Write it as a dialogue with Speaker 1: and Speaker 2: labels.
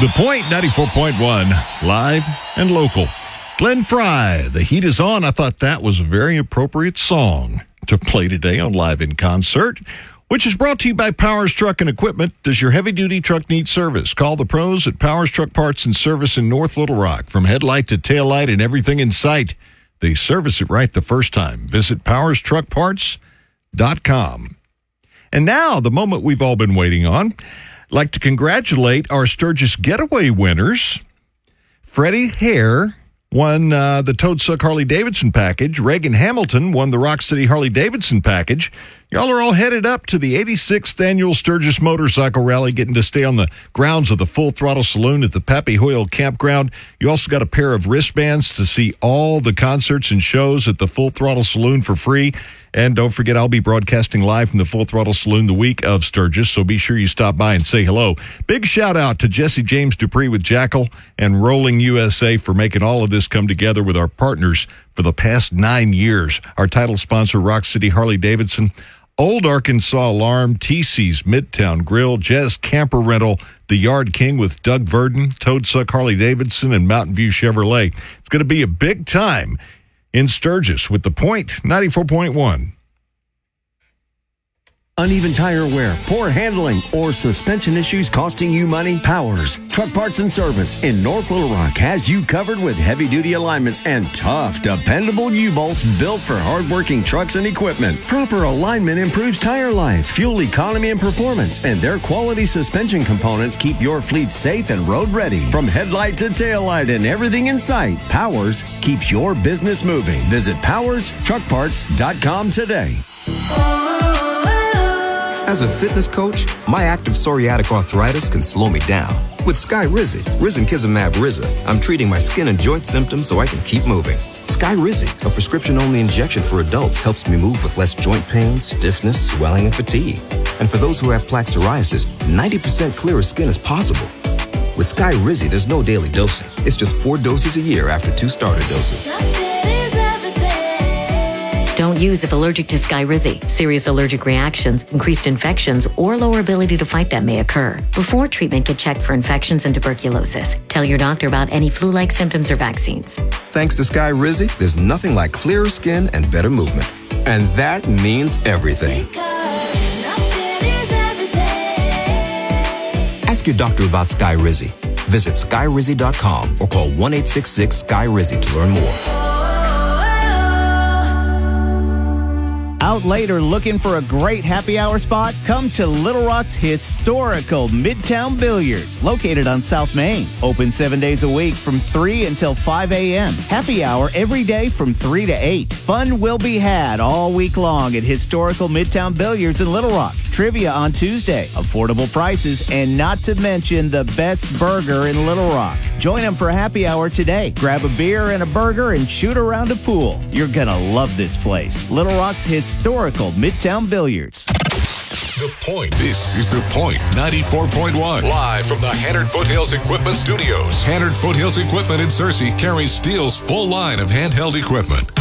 Speaker 1: The Point 94.1, live and local. Glenn Fry, The Heat Is On. I thought that was a very appropriate song to play today on Live in Concert, which is brought to you by Powers Truck and Equipment. Does your heavy-duty truck need service? Call the pros at Powers Truck Parts and Service in North Little Rock. From headlight to taillight and everything in sight, they service it right the first time. Visit powerstruckparts.com. And now, the moment we've all been waiting on. I'd like to congratulate our Sturgis Getaway winners. Freddie Hare won the Toad Suck Harley-Davidson package. Reagan Hamilton won the Rock City Harley-Davidson package. Y'all are all headed up to the 86th Annual Sturgis Motorcycle Rally, getting to stay on the grounds of the Full Throttle Saloon at the Pappy Hoyle Campground. You also got a pair of wristbands to see all the concerts and shows at the Full Throttle Saloon for free. And don't forget, I'll be broadcasting live from the Full Throttle Saloon the week of Sturgis, so be sure you stop by and say hello. Big shout out to Jesse James Dupree with Jackal and Rolling USA for making all of this come together with our partners for the past 9 years. Our title sponsor, Rock City Harley-Davidson, Old Arkansas Alarm, TC's Midtown Grill, Jazz Camper Rental, The Yard King with Doug Verdon, Toad Suck Harley-Davidson, and Mountain View Chevrolet. It's going to be a big time in Sturgis with The Point 94.1.
Speaker 2: Uneven tire wear, poor handling, or suspension issues costing you money? Powers Truck Parts and Service in North Little Rock has you covered with heavy-duty alignments and tough, dependable U-bolts built for hard-working trucks and equipment. Proper alignment improves tire life, fuel economy, and performance, and their quality suspension components keep your fleet safe and road-ready. From headlight to taillight and everything in sight, Powers keeps your business moving. Visit powerstruckparts.com today.
Speaker 3: As a fitness coach, my active psoriatic arthritis can slow me down. With Skyrizi, Risankizumab Riza, I'm treating my skin and joint symptoms so I can keep moving. Skyrizi, a prescription-only injection for adults, helps me move with less joint pain, stiffness, swelling, and fatigue. And for those who have plaque psoriasis, 90% clearer skin is possible. With Skyrizi, there's no daily dosing. It's just 4 doses a year after 2 starter doses.
Speaker 4: Don't use if allergic to Skyrizi. Serious allergic reactions, increased infections, or lower ability to fight them may occur. Before treatment, get checked for infections and tuberculosis. Tell your doctor about any flu-like symptoms or vaccines.
Speaker 3: Thanks to Skyrizi, there's nothing like clearer skin and better movement. And that means everything. Ask your doctor about Skyrizi. Visit Skyrizi.com or call 1-866-SKY-RIZZI to learn more.
Speaker 5: Out late or looking for a great happy hour spot? Come to Little Rock's historical Midtown Billiards, located on South Main. Open 7 days a week from 3 until 5 a.m. Happy hour every day from 3 to 8. Fun will be had all week long at historical Midtown Billiards in Little Rock. Trivia on Tuesday, affordable prices, and not to mention the best burger in Little Rock. Join them for happy hour today. Grab a beer and a burger and shoot around a pool. You're gonna love this place. Little Rock's historical Midtown Billiards.
Speaker 6: The Point. This is The Point 94.1. Live from the Hannard Foothills Equipment Studios. Hannard Foothills Equipment in Searcy carries Steel's full line of handheld equipment.